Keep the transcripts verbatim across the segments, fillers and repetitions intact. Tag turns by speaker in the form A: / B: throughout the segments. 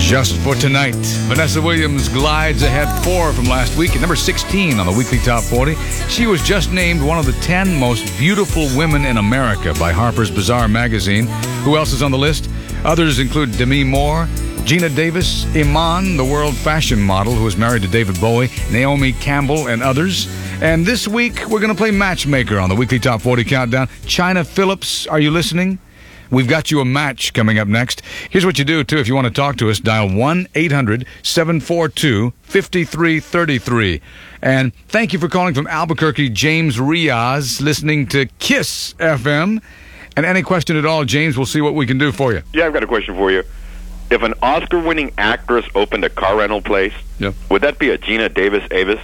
A: Just for tonight, Vanessa Williams glides ahead four from last week at number sixteen on the weekly top forty. She was just named one of the ten most beautiful women in America by Harper's Bazaar magazine. Who else is on the list? Others include Demi Moore, Gina Davis, Iman, the world fashion model who is married to David Bowie, Naomi Campbell, and others. And this week, we're going to play Matchmaker on the weekly top forty countdown. China Phillips, are you listening? We've got you a match coming up next. Here's what you do, too, if you want to talk to us. Dial one eight hundred seven four two five three three three. And thank you for calling from Albuquerque, James Riaz, listening to KISS F M. And any question at all, James, we'll see what we can do for you.
B: Yeah, I've got a question for you. If an Oscar-winning actress opened a car rental place,
A: yeah. would
B: that be a Gina Davis-Avis?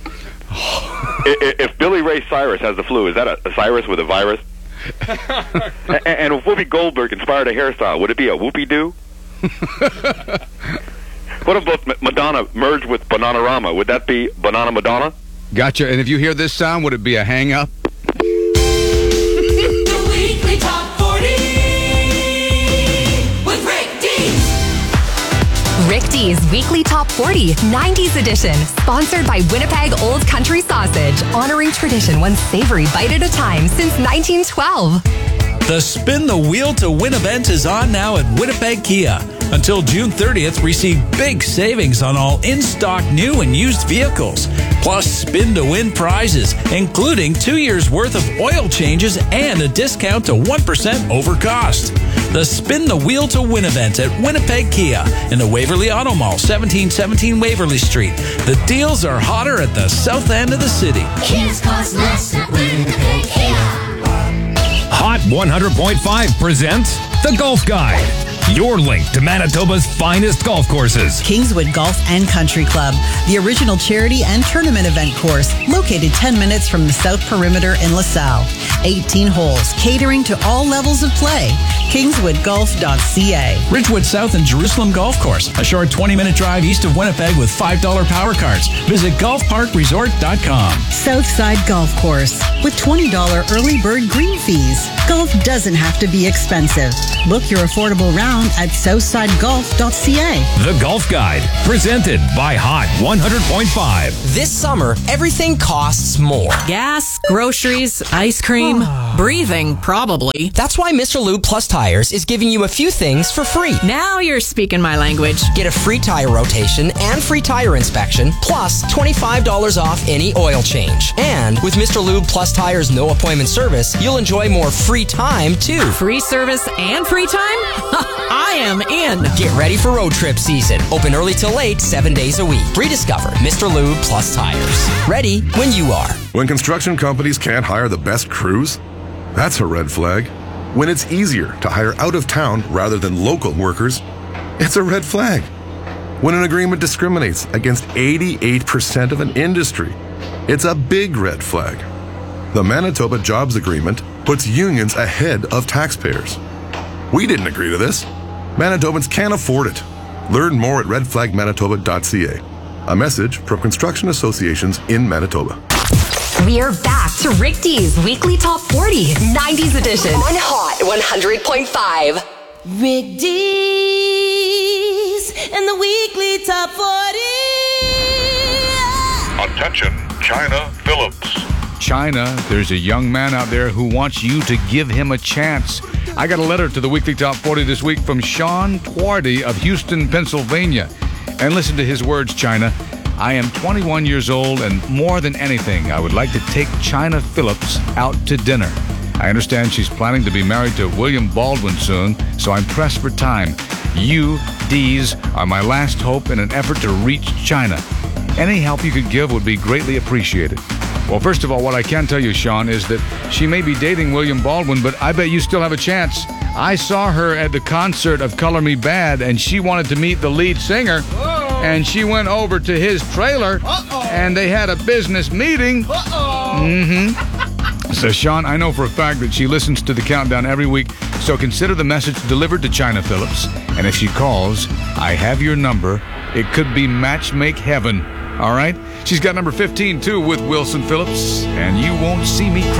B: If Billy Ray Cyrus has the flu, is that a, a Cyrus with a virus? and, and if Whoopi Goldberg inspired a hairstyle, would it be a Whoopie-Doo? What if both Madonna merged with Bananarama? Would that be Banana Madonna?
A: Gotcha. And if you hear this sound, would it be a hang-up?
C: The Weekly Top forty with Rick Dees.
D: Rick Dees Weekly Top forty nineties edition, sponsored by Winnipeg Old Country Sausage, honoring tradition one savory bite at a time since nineteen twelve.
E: The Spin the Wheel to Win event is on now at Winnipeg Kia. Until June thirtieth, receive big savings on all in-stock new and used vehicles. Plus, spin to win prizes, including two years' worth of oil changes and a discount to one percent over cost. The Spin the Wheel to Win event at Winnipeg Kia in the Waverly Auto Mall, seventeen seventeen Waverly Street. The deals are hotter at the south end of the city.
C: Kids cost less at Winnipeg Kia.
F: Hot one hundred point five presents The Golf Guide, your link to Manitoba's finest golf courses.
G: Kingswood Golf and Country Club, the original charity and tournament event course, located ten minutes from the South Perimeter in LaSalle. eighteen holes, catering to all levels of play. kingswood golf dot c a.
E: Ridgewood South and Jerusalem Golf Course, a short twenty-minute drive east of Winnipeg with five dollar power cards. Visit golf park resort dot com.
G: Southside Golf Course, with twenty dollar early bird green fees. Golf doesn't have to be expensive. Book your affordable round at southside golf dot c a.
F: The Golf Guide, presented by Hot one hundred point five.
H: This summer, everything costs more.
I: Gas, groceries, ice cream, breathing, probably.
H: That's why Mister Lube Plus Tires is giving you a few things for free.
I: Now you're speaking my language.
H: Get a free tire rotation and free tire inspection, plus twenty-five dollars off any oil change. And with Mister Lube Plus Tires no appointment service, you'll enjoy more free time, too.
I: Free service and free time? I am in.
H: Get ready for road trip season. Open early till late, seven days a week. Rediscover Mister Lube Plus Tires. Ready when you are.
J: When construction companies can't hire the best crews, that's a red flag. When it's easier to hire out of town rather than local workers, it's a red flag. When an agreement discriminates against eighty-eight percent of an industry, it's a big red flag. The Manitoba Jobs Agreement puts unions ahead of taxpayers. We didn't agree to this. Manitobans can't afford it. Learn more at red flag manitoba dot c a. A message from construction associations in Manitoba.
D: We're back to Rick Dees Weekly Top forty nineties edition on Hot one hundred point five.
C: Rick Dees and the Weekly Top forty.
K: Attention, China Phillips.
A: China, there's a young man out there who wants you to give him a chance. I got a letter to the Weekly Top forty this week from Sean Quarty of Houston, Pennsylvania. And listen to his words, China. I am twenty-one years old, and more than anything, I would like to take China Phillips out to dinner. I understand she's planning to be married to William Baldwin soon, so I'm pressed for time. You, Dees, are my last hope in an effort to reach China. Any help you could give would be greatly appreciated. Well, first of all, what I can tell you, Sean, is that she may be dating William Baldwin, but I bet you still have a chance. I saw her at the concert of Color Me Bad, and she wanted to meet the lead singer. Uh-oh. And she went over to his trailer, Uh-oh. and they had a business meeting. Uh-oh. Mm-hmm. So, Sean, I know for a fact that she listens to the countdown every week, so consider the message delivered to China Phillips. And if she calls, I have your number. It could be match make heaven. All right? She's got number fifteen, too, with Wilson Phillips. And you won't see me cry.